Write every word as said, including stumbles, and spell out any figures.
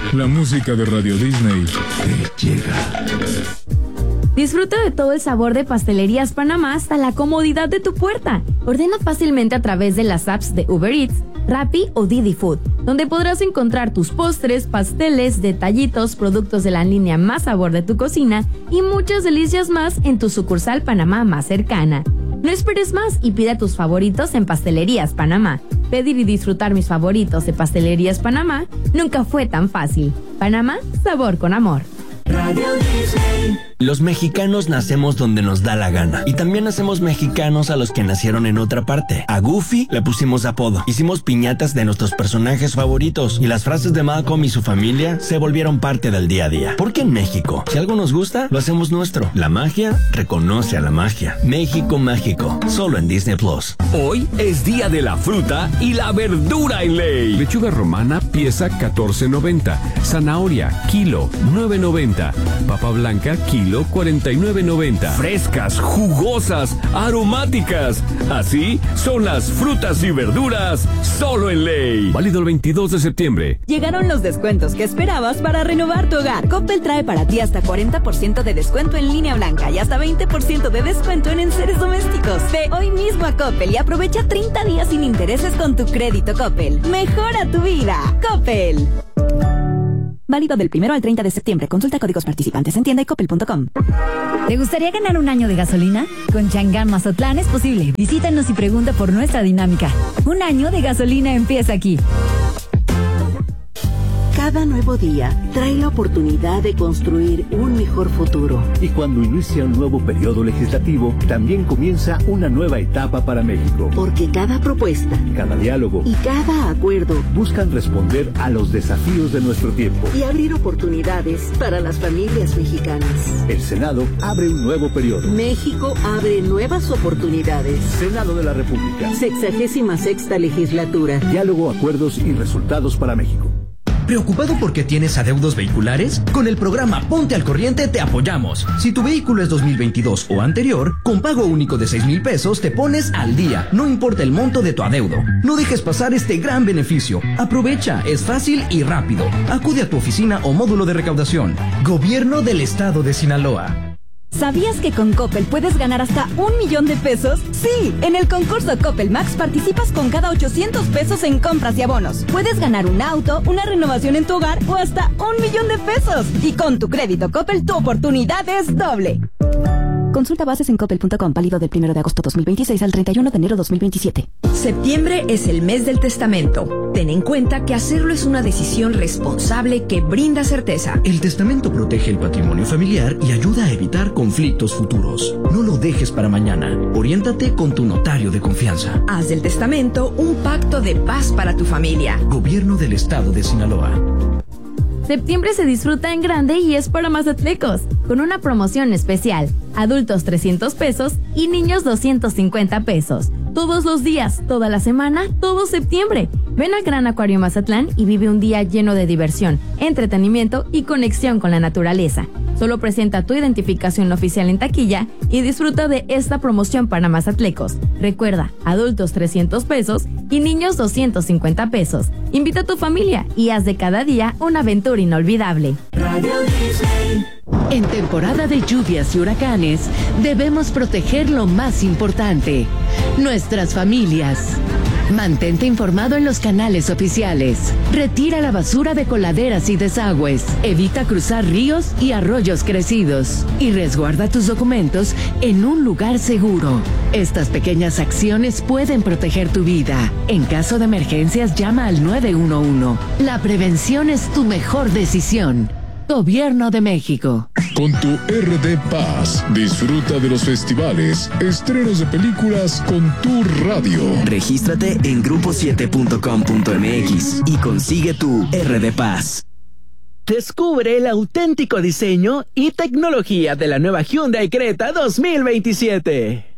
La música de Radio Disney te llega. Disfruta de todo el sabor de Pastelerías Panamá hasta la comodidad de tu puerta. Ordena fácilmente a través de las apps de Uber Eats, Rappi o Didi Food, donde podrás encontrar tus postres, pasteles, detallitos, productos de la línea más sabor de tu cocina y muchas delicias más en tu sucursal Panamá más cercana. No esperes más y pide tus favoritos en Pastelerías Panamá. Pedir y disfrutar mis favoritos de Pastelerías Panamá nunca fue tan fácil. Panamá, sabor con amor. Radio Disney. Los mexicanos nacemos donde nos da la gana. Y también hacemos mexicanos a los que nacieron en otra parte. A Goofy le pusimos apodo. Hicimos piñatas de nuestros personajes favoritos. Y las frases de Malcolm y su familia se volvieron parte del día a día. Porque en México, si algo nos gusta, lo hacemos nuestro. La magia reconoce a la magia. México mágico. Solo en Disney Plus. Hoy es día de la fruta y la verdura en ley. Lechuga romana, pieza catorce noventa. Zanahoria, kilo, nueve noventa. Papa blanca, kilo, cuarenta y nueve noventa. Frescas, jugosas, aromáticas. Así son las frutas y verduras solo en ley. Válido el veintidós de septiembre. Llegaron los descuentos que esperabas para renovar tu hogar. Coppel trae para ti hasta cuarenta por ciento de descuento en línea blanca y hasta veinte por ciento de descuento en enseres domésticos. Ve hoy mismo a Coppel y aprovecha treinta días sin intereses con tu crédito Coppel. Mejora tu vida. Coppel. Válido del primero al treinta de septiembre. Consulta códigos participantes en tienda y coppel punto com. ¿Te gustaría ganar un año de gasolina? Con Chang'an Mazatlán es posible. Visítanos y pregunta por nuestra dinámica. Un año de gasolina empieza aquí. Cada nuevo día trae la oportunidad de construir un mejor futuro. Y cuando inicia un nuevo periodo legislativo, también comienza una nueva etapa para México. Porque cada propuesta, cada diálogo y cada acuerdo buscan responder a los desafíos de nuestro tiempo y abrir oportunidades para las familias mexicanas. El Senado abre un nuevo periodo. México abre nuevas oportunidades. Senado de la República. Sexagésima sexta legislatura. Diálogo, acuerdos y resultados para México. ¿Preocupado porque tienes adeudos vehiculares? Con el programa Ponte al Corriente te apoyamos. Si tu vehículo es dos mil veintidós o anterior, con pago único de seis mil pesos te pones al día, no importa el monto de tu adeudo. No dejes pasar este gran beneficio. Aprovecha, es fácil y rápido. Acude a tu oficina o módulo de recaudación. Gobierno del Estado de Sinaloa. ¿Sabías que con Coppel puedes ganar hasta un millón de pesos? Sí, en el concurso Coppel Max participas con cada ochocientos pesos en compras y abonos. Puedes ganar un auto, una renovación en tu hogar o hasta un millón de pesos. Y con tu crédito Coppel tu oportunidad es doble. Consulta bases en coppel punto com, válido del primero de agosto dos mil veintiséis al treinta y uno de enero dos mil veintisiete. Septiembre es el mes del testamento. Ten en cuenta que hacerlo es una decisión responsable que brinda certeza. El testamento protege el patrimonio familiar y ayuda a evitar conflictos futuros. No lo dejes para mañana. Oriéntate con tu notario de confianza. Haz del testamento un pacto de paz para tu familia. Gobierno del Estado de Sinaloa. Septiembre se disfruta en grande y es para mazatlecos, con una promoción especial. Adultos trescientos pesos y niños doscientos cincuenta pesos. Todos los días, toda la semana, todo septiembre. Ven al Gran Acuario Mazatlán y vive un día lleno de diversión, entretenimiento y conexión con la naturaleza. Solo presenta tu identificación oficial en taquilla y disfruta de esta promoción para mazatlecos. Recuerda, adultos trescientos pesos y niños doscientos cincuenta pesos. Invita a tu familia y haz de cada día una aventura inolvidable. Radio Disney. En temporada de lluvias y huracanes, debemos proteger lo más importante, nuestras familias. Mantente informado en los canales oficiales. Retira la basura de coladeras y desagües. Evita cruzar ríos y arroyos crecidos. Y resguarda tus documentos en un lugar seguro. Estas pequeñas acciones pueden proteger tu vida. En caso de emergencias, llama al nueve uno uno. La prevención es tu mejor decisión. Gobierno de México. Con tu R D Paz, disfruta de los festivales, estrenos de películas con tu radio. Regístrate en grupo siete punto com punto m x y consigue tu R D Paz. Descubre el auténtico diseño y tecnología de la nueva Hyundai Creta dos mil veintisiete.